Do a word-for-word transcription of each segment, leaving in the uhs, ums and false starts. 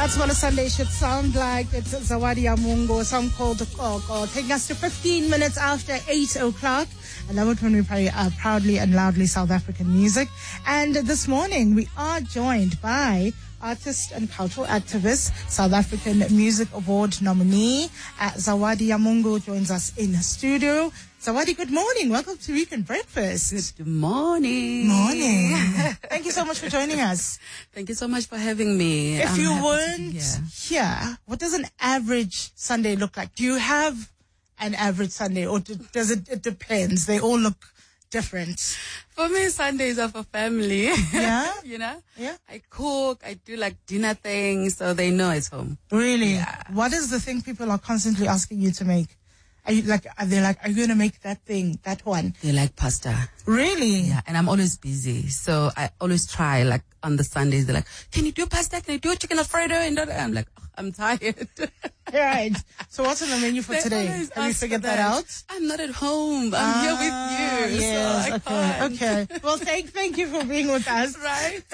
That's what a Sunday should sound like. It's Zawadi ya Mungu, a song called Koko, taking us to fifteen minutes after eight o'clock. I love it when we play uh, proudly and loudly South African music. And this morning we are joined by artist and cultural activist, South African Music Award nominee, uh, Zawadi ya Mungu joins us in the studio. Zawadi, good morning. Welcome to Weekend Breakfast. Good morning. Morning. Thank you so much for joining us. Thank you so much for having me. If I'm you happy weren't to be here, what does an average Sunday look like? Do you have an average Sunday, or do, does it, it depends? They all look different. For me, Sundays are for family. Yeah? You know? Yeah. I cook, I do like dinner things, so they know it's home. Really? Yeah. What is the thing people are constantly asking you to make? Are you like, are they like, are you going to make that thing, that one? They like pasta. Really? Yeah, and I'm always busy, so I always try, like, on the Sundays, they're like, can you do pasta? Can you do chicken Alfredo? And I'm like, oh, I'm tired. Right. So what's on the menu for They today? always Have you ask figured for that out? I'm not at home. I'm Ah, here with you. Yes, so I okay, can't. okay. Well, thank, thank you for being with us. Right?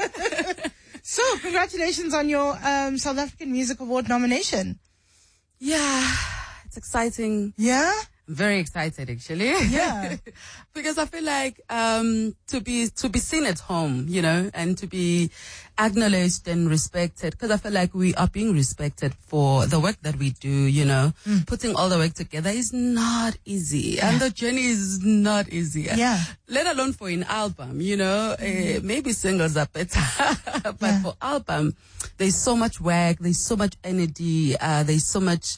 So, congratulations on your um, South African Music Award nomination. Yeah, it's exciting. Yeah? I'm very excited, actually. Yeah. Because I feel like um to be to be seen at home, you know, and to be acknowledged and respected, because I feel like we are being respected for the work that we do, you know. Mm. Putting all the work together is not easy, yeah. And the journey is not easy. Yeah. Let alone for an album, you know. Mm. Uh, maybe singles are better, but yeah. For album, there's so much work, there's so much energy, uh, there's so much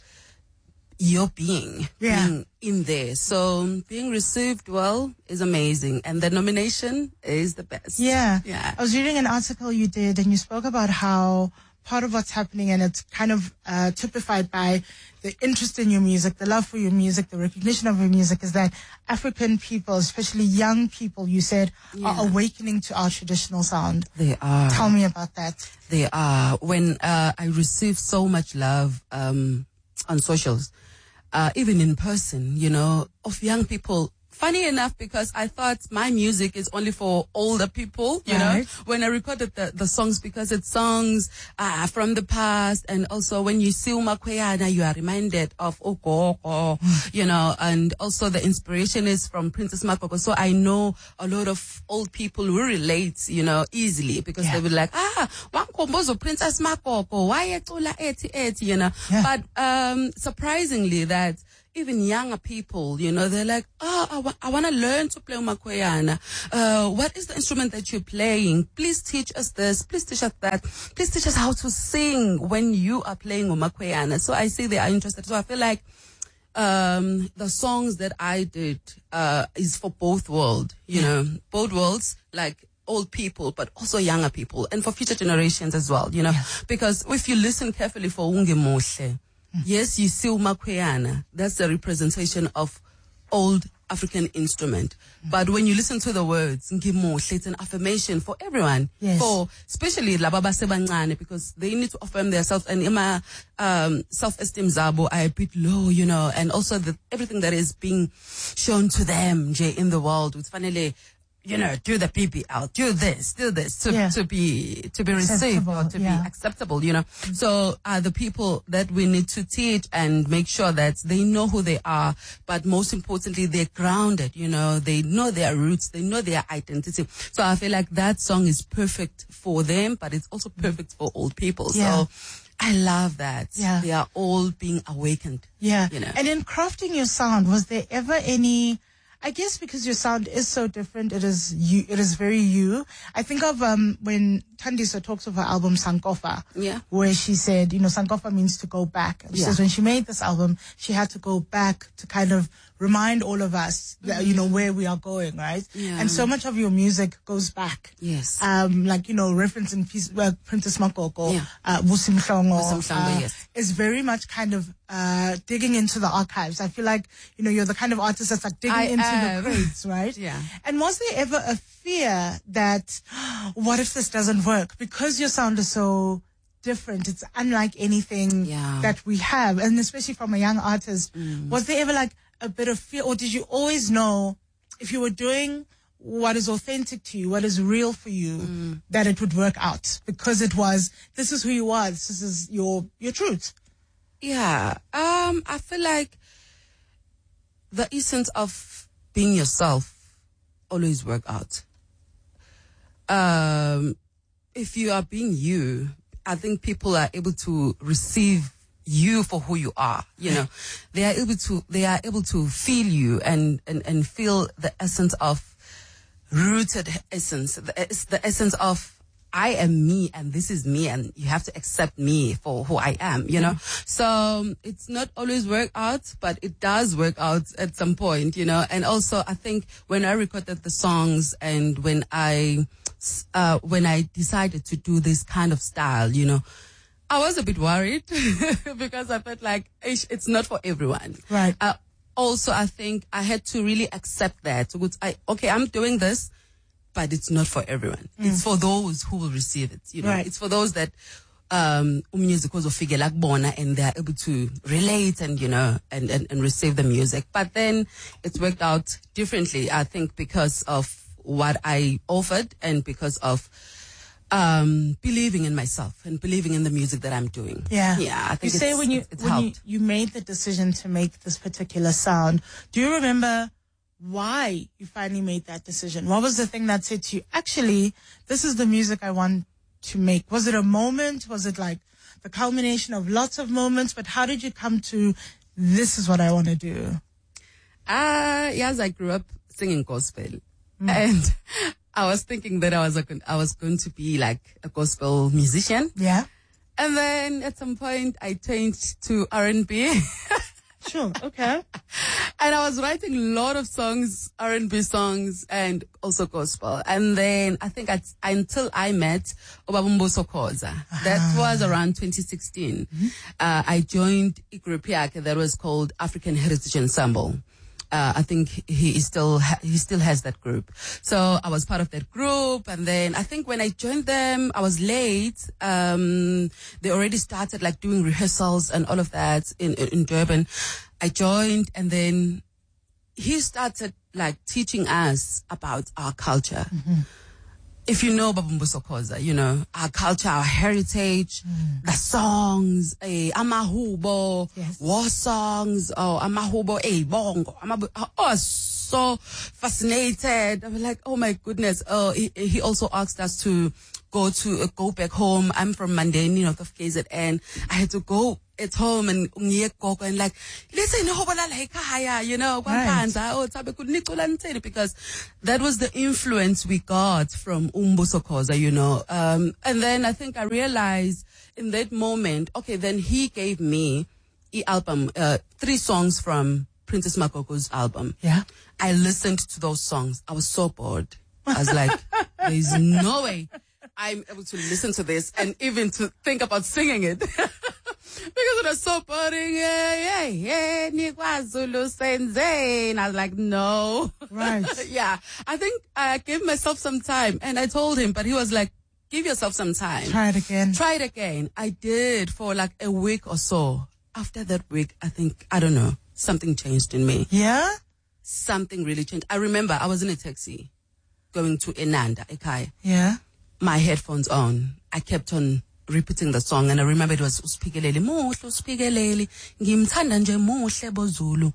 your being, yeah. being in there. So being received well is amazing. And the nomination is the best. Yeah. Yeah. I was reading an article you did, and you spoke about how part of what's happening, and it's kind of uh, typified by the interest in your music, the love for your music, the recognition of your music, is that African people, especially young people, you said, yeah. are awakening to our traditional sound. They are. Tell me about that. They are. When uh, I receive so much love um, on socials, Uh, even in person, you know, of young people. Funny enough, because I thought my music is only for older people, you right. know, when I recorded the, the songs, because it's songs uh, from the past. And also when you see uMakweyana, you are reminded of Okoko, you know, and also the inspiration is from Princess Makoko. So I know a lot of old people who relate, you know, easily, because yeah. they will like, ah, wankombozo Princess Makoko, why etola eti eti, you know. Yeah. But um surprisingly that even younger people, you know, they're like, oh, I, wa- I want to learn to play uMakweyana. Uh, what is the instrument that you're playing? Please teach us this. Please teach us that. Please teach us how to sing when you are playing uMakweyana. So I see they are interested. So I feel like um the songs that I did uh is for both world, you yeah. know, both worlds, like old people, but also younger people, and for future generations as well, you know, yeah. because if you listen carefully for Ungemohle, yes, you see uMakweyana. That's the representation of old African instrument. Mm. But when you listen to the words, Ngimuhle, it's an affirmation for everyone. Yes. For especially lababa sebancane, because they need to affirm themselves. And ima um, self-esteem zabo are a bit low, you know, and also the, everything that is being shown to them Jay, in the world with finally, you know, do the P B L, do this, do this, to, yeah. to be, to be received or to yeah. be acceptable, you know. Mm-hmm. So, uh, the people that we need to teach and make sure that they know who they are, but most importantly, they're grounded, you know, they know their roots, they know their identity. So I feel like that song is perfect for them, but it's also perfect for old people. Yeah. So, I love that. Yeah. They are all being awakened. Yeah. You know. And in crafting your sound, was there ever any, I guess because your sound is so different, it is you, it is very you. I think of um when Thandiso talks of her album Sankofa, yeah, where she said, you know, Sankofa means to go back. She yeah. says when she made this album, she had to go back to kind of remind all of us that, mm-hmm. you know, where we are going, right? Yeah. And so much of your music goes back. Yes. Um, like, you know, referencing piece, uh, Princess Makoko, yeah. uh, Vusimhlongo, Vusimhlongo, uh, yes. is very much kind of uh digging into the archives. I feel like, you know, you're the kind of artist that's like digging I into am. the crates, right? Yeah. And was there ever a fear that, what if this doesn't work? Because your sound is so different, it's unlike anything yeah. that we have, and especially from a young artist, mm. was there ever like a bit of fear, or did you always know if you were doing what is authentic to you, what is real for you, mm. that it would work out, because it was, this is who you are, this is your, your truth. Yeah. Um, I feel like the essence of being yourself always work out. Um, if you are being you, I think people are able to receive you for who you are. You know, they are able to, they are able to feel you and, and, and feel the essence of rooted essence, the, the essence of I am me and this is me and you have to accept me for who I am, you know? Mm. So um, it's not always work out, but it does work out at some point, you know? And also I think when I recorded the songs and when I, uh, when I decided to do this kind of style, you know, I was a bit worried because I felt like it's not for everyone. Right. Uh, also, I think I had to really accept that. I, okay, I'm doing this, but it's not for everyone. Mm. It's for those who will receive it. You know, right. It's for those that um music was figure like bona and they're able to relate and you know and, and and receive the music. But then it's worked out differently. I think because of what I offered and because of um believing in myself and believing in the music that I'm doing. Yeah, yeah. I think you say when you it's when you, you made the decision to make this particular sound. Do you remember why you finally made that decision? What was the thing that said to you, actually, this is the music I want to make? Was it a moment? Was it like the culmination of lots of moments? But how did you come to, this is what I want to do? Uh, yes, I grew up singing gospel. Mm. And I was thinking that I was a, I was going to be like a gospel musician. Yeah. And then at some point I changed to R and B. Sure, okay. And I was writing a lot of songs, R and B songs, and also gospel. And then I think I, until I met Obabumbuso Khoza, uh-huh. that was around twenty sixteen. Mm-hmm. Uh, I joined a group that was called African Heritage Ensemble. Uh, I think he is still, ha- he still has that group. So I was part of that group. And then I think when I joined them, I was late. Um, they already started like doing rehearsals and all of that in, in, in Durban. I joined and then he started like teaching us about our culture. Mm-hmm. If you know Babumbuso Khoza, you know, our culture, our heritage, mm. the songs, eh, amahubo, yes. war songs, oh, amahubo, eh, bongo. Amabu- oh, I was so fascinated. I was like, oh my goodness. Oh, he, he also asked us to go to, uh, go back home. I'm from Mandeni, north of K Z N. I had to go at home and and like, listen, you know, right. because that was the influence we got from Umbuso Khoza, you know. Um, and then I think I realized in that moment, okay, then he gave me the album, uh, three songs from Princess Makoko's album. Yeah. I listened to those songs. I was so bored. I was like, there's no way I'm able to listen to this and even to think about singing it. Because it was so boring. Yeah, yeah, yeah. And I was like, no. Right. Yeah. I think I gave myself some time and I told him, but he was like, give yourself some time. Try it again. Try it again. I did for like a week or so. After that week, I think, I don't know, something changed in me. Yeah? Something really changed. I remember I was in a taxi going to Enanda, Ekhaya. Yeah. My headphones on. I kept on repeating the song and I remember it was Uspikelele muhle uspikelele ngimthanda nje muhle bozulu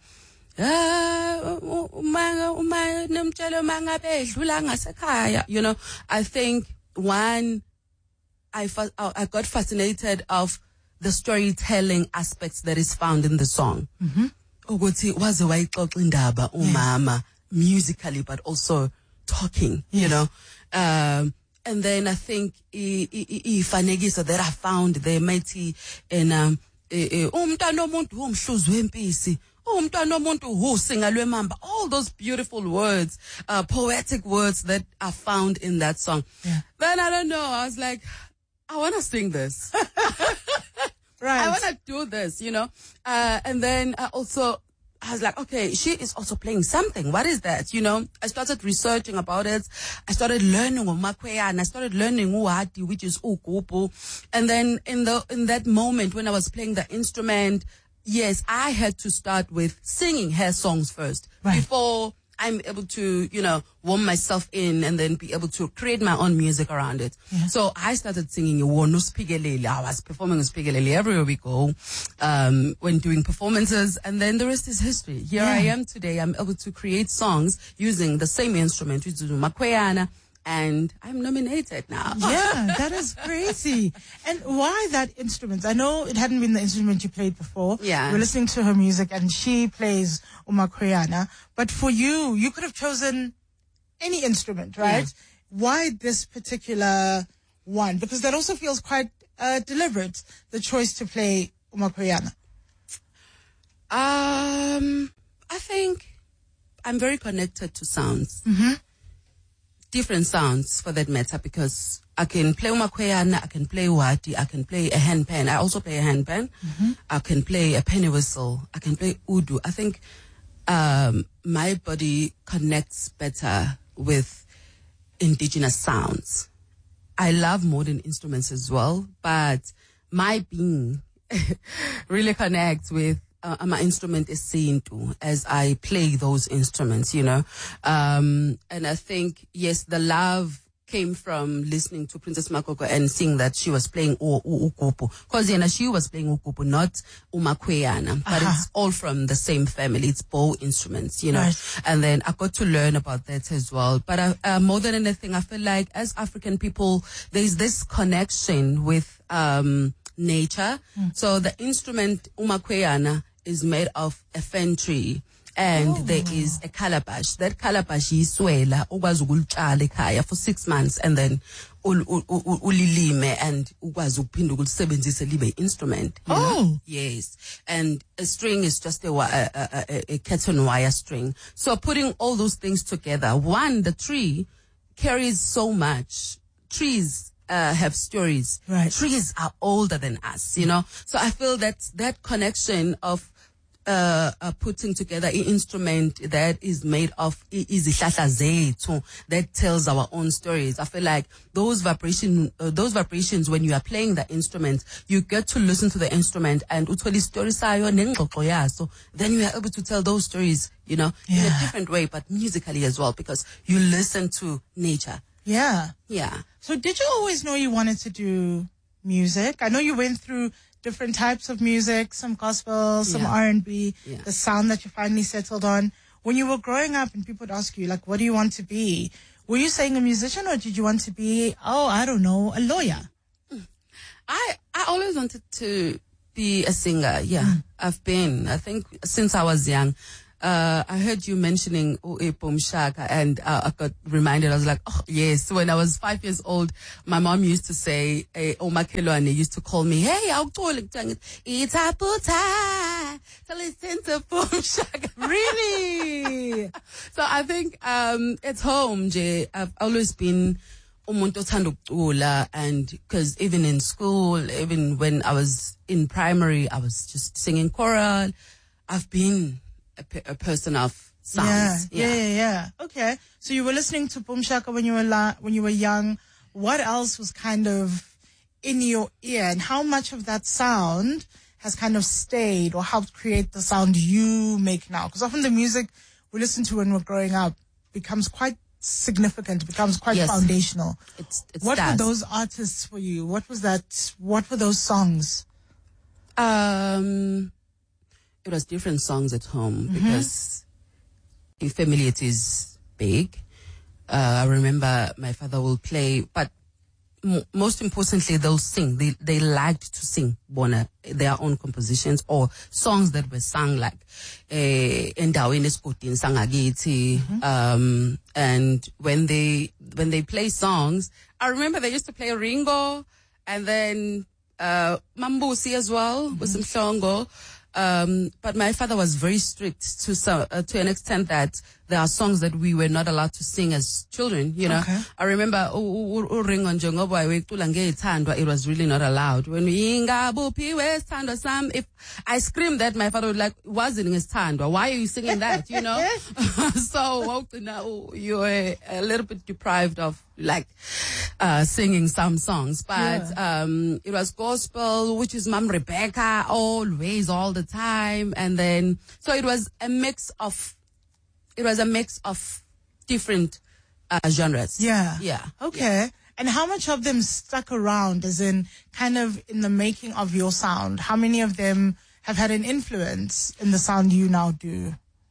ah uma uma nemtshelo mangabe edlula ngasekhaya. You know, I think one I I got fascinated of the storytelling aspects that is found in the song. Mhm. Ukuthi waze wayixoxa indaba umama musically but also talking, yes. you know. Um And then I think ifanekiso that I found there mighty and um umntwana omuntu umhluzi wempisi umntwana omuntu usinga lwemamba, all those beautiful words, uh, poetic words that are found in that song. Yeah. Then I don't know, I was like, I want to sing this. Right. I want to do this, you know. Uh, and then I also I was like, okay, she is also playing something. What is that? You know, I started researching about it. I started learning of Makwea and I started learning Uwati, which is Ukupu. And then in the, in that moment when I was playing the instrument, yes, I had to start with singing her songs first. Right. Before I'm able to, you know, warm myself in and then be able to create my own music around it. Yeah. So I started singing Iwono Spigelele. I was performing Spigelele everywhere we go, um, when doing performances, and then the rest is history. Here yeah. I am today. I'm able to create songs using the same instrument, which is Makweyana, and I'm nominated now. Yeah, that is crazy. And why that instrument? I know it hadn't been the instrument you played before. Yeah. We're listening to her music and she plays umakweyana. But for you, you could have chosen any instrument, right? Yeah. Why this particular one? Because that also feels quite uh, deliberate, the choice to play umakweyana. Um, I think I'm very connected to sounds. Mm-hmm. Different sounds for that matter, because I can play umakweyana, I can play wati, I can play a handpan. I also play a handpan. Mm-hmm. I can play a penny whistle. I can play udu. I think um, my body connects better with indigenous sounds. I love modern instruments as well, but my being really connects with Uh, my instrument is Sintu as I play those instruments, you know. Um, and I think, yes, the love came from listening to Princess Makoko and seeing that she was playing Ukupu. Because, you know, she was playing Ukupu, not umakweyana. But uh-huh. It's all from the same family. It's bow instruments, you know. Right. And then I got to learn about that as well. But uh, uh, more than anything, I feel like as African people, there's this connection with um, nature. Mm. So the instrument umakweyana is made of a fen tree, and oh. there is a calabash. That calabash is swela ukwazi ukulitshala ekhaya for six months, and then ulilime and ukwazi ukuphinda ukulisebenzise libe instrument. Oh, yes. And a string is just a, a, a, a curtain wire string. So putting all those things together, one, the tree carries so much. Trees Uh, have stories. Right. Trees are older than us, you know. So I feel that that connection of uh, uh putting together an instrument that is made of izihlahla zethu, that tells our own stories. I feel like those vibration, uh, those vibrations when you are playing the instrument, you get to listen to the instrument and utholi story sayo nengxoxo yaso. Then you are able to tell those stories, you know, yeah. in a different way, but musically as well, because you listen to nature. Yeah. Yeah. So did you always know you wanted to do music? I know you went through different types of music, some gospel, some yeah. R and B, yeah. the sound that you finally settled on. When you were growing up and people would ask you, like, what do you want to be? Were you saying a musician, or did you want to be, oh, I don't know, a lawyer? I, I always wanted to be a singer. Yeah. Mm. I've been, I think since I was young. Uh, I heard you mentioning Boom Shaka, and uh, I got reminded. I was like, oh, yes. When I was five years old, my mom used to say, eh, Omakelwane used to call me, hey, I'll call it. It's a puta. So listen to Boom Shaka. Really? So I think, um, at home, Jay, I've always been umuntu othanda ukucula, and because even in school, even when I was in primary, I was just singing choral. I've been A, p- a person of sounds. Yeah, yeah, yeah, yeah. Okay. So you were listening to Boom Shaka when you were la- when you were young. What else was kind of in your ear, and how much of that sound has kind of stayed or helped create the sound you make now? Because often the music we listen to when we're growing up becomes quite significant, becomes quite yes. foundational. It's, it's what does. were those artists for you? What was that? What were those songs? Um. It was different songs at home, mm-hmm. because in family it is big. Uh, I remember my father will play, but m- most importantly, they'll sing. They they liked to sing bona, their own compositions or songs that were sung, like Endaweni Eskutin Sangagiti. Um, and when they when they play songs, I remember they used to play Ringo, and then uh, Mambusi as well, mm-hmm. with some Mhlongo. Um, but my father was very strict to some, uh, to an extent that there are songs that we were not allowed to sing as children, you know. Okay. I remember, it was really not allowed. When we, if I screamed that, my father would like, wasn't his tandwa. Why are you singing that, you know? So, now you're a little bit deprived of, like, uh, singing some songs. But, yeah. um, it was gospel, which is Mom Rebecca, always, all the time. And then, so it was a mix of it was a mix of different uh, genres. Yeah. Yeah. Okay. Yeah. And how much of them stuck around, as in kind of in the making of your sound? How many of them have had an influence in the sound you now do?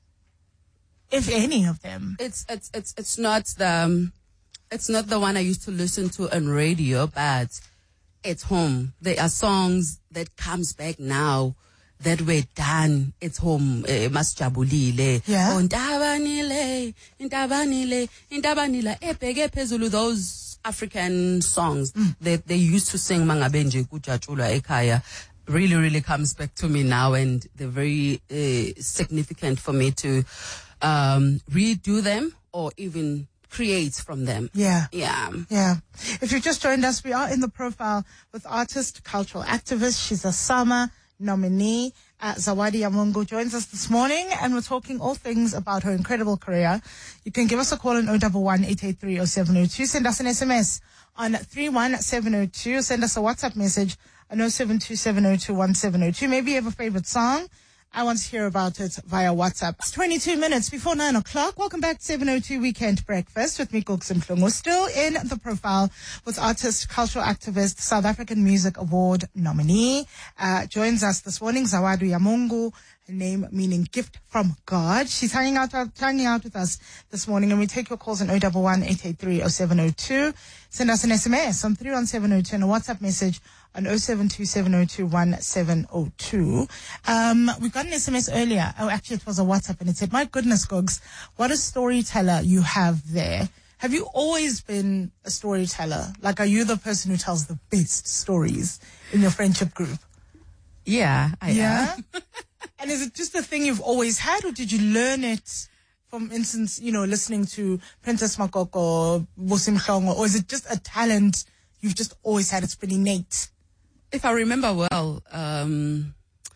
If any of them. It's it's it's it's not the um, it's not the one I used to listen to on radio, but it's home. There are songs that comes back now that were done. It's home. Eh, Masjabulile. Yeah. Oh, Ntabanile, Ntabanile, Ntabanila, Epege Pezulu, those African songs Mm. that they used to sing Mangabenje Kujachula Ekaya really, really comes back to me now, and they're very uh, significant for me to um, redo them or even create from them. Yeah. Yeah. Yeah. If you've just joined us, we are in the profile with artist, cultural activist. She's a SAMA nominee. Uh, Zawadi Yamungu joins us this morning, and we're talking all things about her incredible career. You can give us a call on zero one one, eight eight three, zero seven zero two. Send us an S M S on three one seven zero two. Send us a WhatsApp message on zero seven two seven zero two one seven zero two. Maybe you have a favorite song. I want to hear about it via WhatsApp. It's twenty-two minutes before nine o'clock. Welcome back to seven oh two Weekend Breakfast with me, Cooks and Mhlungu. Still in the profile with artist, cultural activist, South African Music Award nominee. Uh, joins us this morning, Zawadi Yamungu, her name meaning gift from God. She's hanging out, hanging out with us this morning, and we take your calls on zero one one, eight eight three, zero seven zero two. Send us an S M S on three one seven zero two and a WhatsApp message on zero seven two seven zero two one seven zero two. Um, we got an S M S earlier. Oh, actually, it was a WhatsApp, and it said, my goodness, Gogs, what a storyteller you have there. Have you always been a storyteller? Like, are you the person who tells the best stories in your friendship group? Yeah, I Yeah? am. And is it just a thing you've always had, or did you learn it from instance, you know, listening to Princess Makoko, Bosim Mhlongo, or is it just a talent you've just always had? It's been innate. If I remember well, um,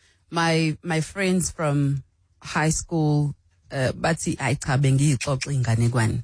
my my friends from high school, uh, bathi ayichabengi ixoxo inganekwane,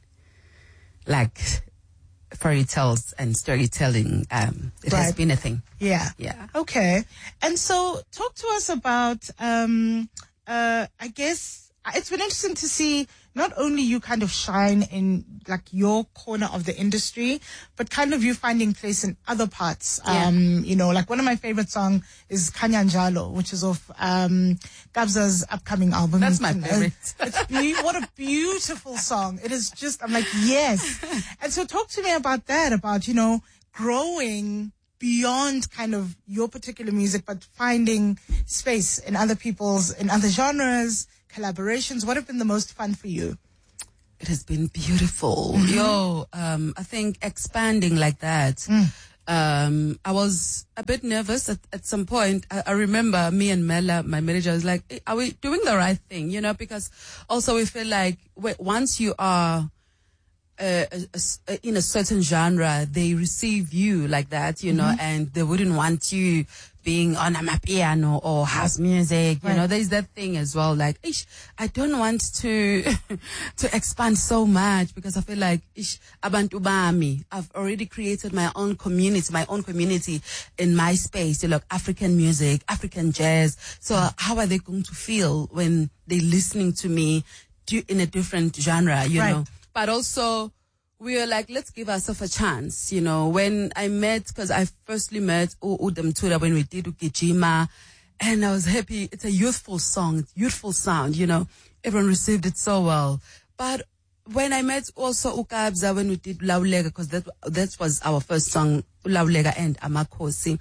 like fairy tales and storytelling. Um, it has Right. been a thing. Yeah. Yeah. Okay. And so talk to us about, um, uh, I guess it's been interesting to see not only you kind of shine in like your corner of the industry, but kind of you finding place in other parts. Yeah. Um, you know, like one of my favorite songs is Kanyanjalo, which is of, um, Kabza's upcoming album. That's my And, uh, favorite. It's be- what a beautiful song. It is just, I'm like, yes. And so talk to me about that, about, you know, growing beyond kind of your particular music, but finding space in other people's, in other genres, collaborations. What have been the most fun for you? It has been beautiful. Yo, um, I think expanding like that. Mm. Um, I was a bit nervous at, at some point. I, I remember me and Mela, my manager, was like, "Hey, are we doing the right thing?" You know, because also we feel like w- once you are uh, a, a, a, in a certain genre, they receive you like that, you know, and they wouldn't want you being on a piano or house music. You Right. know, there's that thing as well. Like, ish, I don't want to to expand so much because I feel like ish, abantu bami. I've already created my own community, my own community in my space. You know, African music, African jazz. So how are they going to feel when they're listening to me do, in a different genre? You Right. know, but also we were like, let's give ourselves a chance. You know, when I met, because I firstly met U- Udem Tura when we did Ukijima, and I was happy. It's a youthful song, it's youthful sound, you know. Everyone received it so well. But when I met also Ukabza when we did Laulega, because that, that was our first song, Laulega and Amakosi,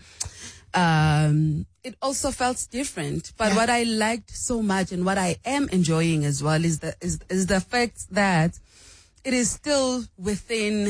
um, it also felt different. But Yeah. what I liked so much and what I am enjoying as well is the, is, is the fact that it is still within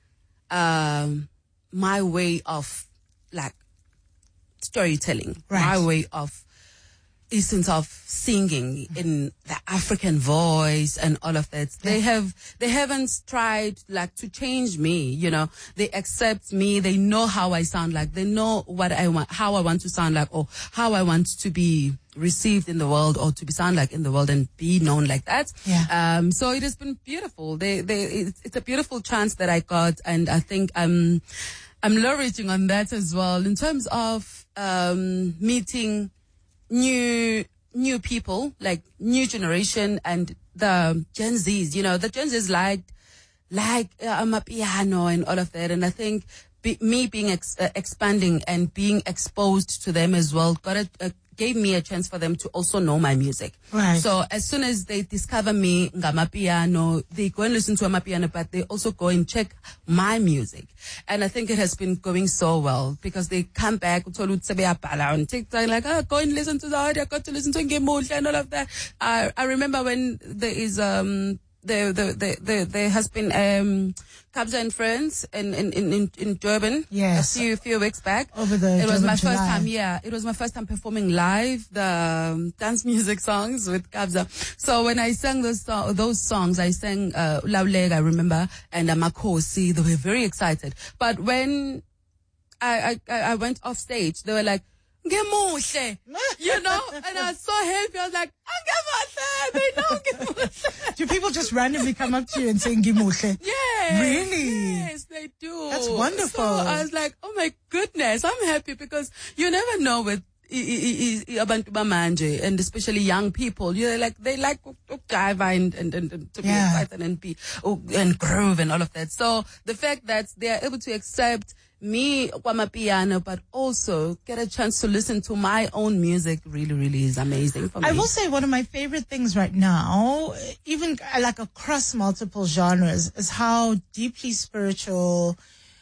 um, my way of like storytelling, Right. my way of essence of singing in the African voice and all of that. They have, they haven't tried like to change me, you know, they accept me. They know how I sound like, they know what I want, how I want to sound like, or how I want to be received in the world, or to be sound like in the world and be known like that. Yeah. Um, so it has been beautiful. They, they, it's, it's a beautiful chance that I got. And I think I'm, I'm leveraging on that as well in terms of, um, meeting new new people, like new generation, and the Gen Zs, you know, the Gen Zs liked, like, uh, amapiano and all of that. And I think be, me being ex, uh, expanding and being exposed to them as well got a, a gave me a chance for them to also know my music. Right. So as soon as they discover me, ngamapiano, they go and listen to amapiano, but they also go and check my music. And I think it has been going so well because they come back on TikTok like, oh, go and listen to the audio, got to listen to Ngemuhle and all of that. I, I remember when there is, um, there, there, there, there, there has been, um, Kabza and Friends in, in, in, in Durban. Yes. A few, few weeks back. Over the It was Durban my first July. time, yeah. It was my first time performing live the um, dance music songs with Kabza. So when I sang those, so- those songs, I sang, uh, Laulega, I remember, and uh, Makosi. They were very excited. But when I, I, I went off stage, they were like, Ngemuhle, you know, and I was so happy. I was like, Ngemuhle, they know Ngemuhle. Do people just randomly come up to you and say Ngemuhle? Yes. Really? Yes, they do. That's wonderful. So I was like, oh my goodness, I'm happy because you never know with i- i- i- abantu bamanje and especially young people, you know, like they like to dive and, and, and, and to be Yeah. excited and be oh, and groove and all of that. So the fact that they are able to accept me kwamapiano, but also get a chance to listen to my own music really, really is amazing for me. I will say one of my favorite things right now, even uh, like across multiple genres, is how deeply spiritual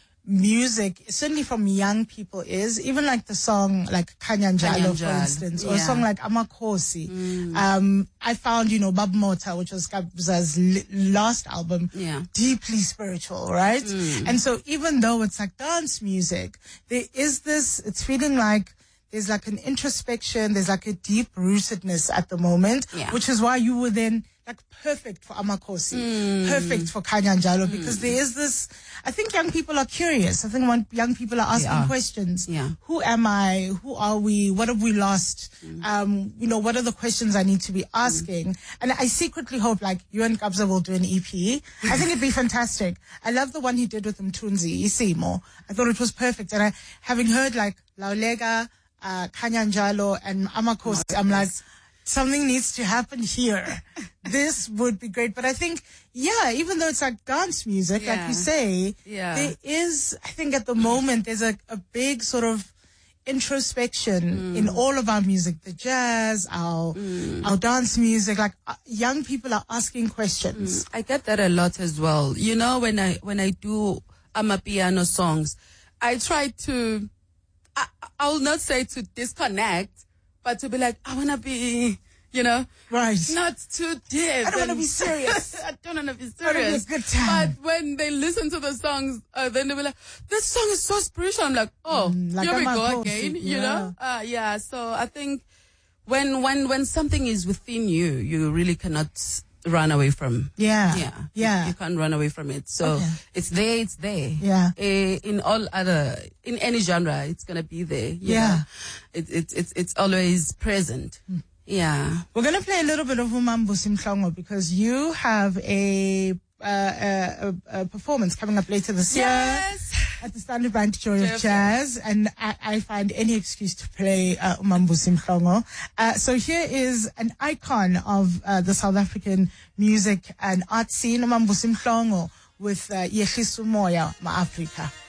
music, certainly from young people, is. Even like the song like Kanyanjalo, for Kanyanjalo, instance, or a yeah. song like Amakosi. Um, I found, you know, Bab Mota, which was Kabza's li- last album, Yeah. deeply spiritual, right? And so even though it's like dance music, there is this, it's feeling like there's like an introspection, there's like a deep rootedness at the moment, Yeah. which is why you were then like perfect for Amakosi, perfect for Kanyanjalo, because there is this, I think young people are curious. I think when young people are asking are. questions. Yeah. Who am I? Who are we? What have we lost? Um, you know, what are the questions I need to be asking? And I secretly hope like you and Kabza will do an E P. I think it'd be fantastic. I love the one he did with Mtunzi, Isimo. I thought it was perfect. And I, having heard like Laulega, uh, Kanyanjalo and Amakosi, I'm like, something needs to happen here. This would be great. But I think, yeah, even though it's like dance music, like Yeah. you say, Yeah. there is, I think at the moment, there's a, a big sort of introspection Mm. in all of our music, the jazz, our, our dance music, like uh, young people are asking questions. I get that a lot as well. You know, when I when I do amapiano songs, I try to, I, I'll not say to disconnect, but to be like, I want to be, you know, Right. not too deep. I don't wanna and- be serious. I don't want to be wanna be a serious. good time. But when they listen to the songs, uh, then they'll be like, this song is so spiritual. I'm like, oh, Mm, like here we Amakosi, go again, you yeah. know? Uh, yeah, so I think when, when, when something is within you, you really cannot run away from. Yeah. Yeah. Yeah. You, you can't run away from it. So Okay. it's there, it's there. Yeah. Eh, in all other, in any genre, it's going to be there. you Yeah. know. It, it, it's, it's always present. Yeah. We're going to play a little bit of Umambusi Mhlongo because you have a, uh, a, a, a performance coming up later this year Yes. at the Standard Bank Joy Joy of of Jazz, and I, I find any excuse to play uh, Umambusi Mhlongo. Uh, so here is an icon of uh, the South African music and art scene, Umambusi Mhlongo, with uh, Yehlisu Moya, Ma Africa.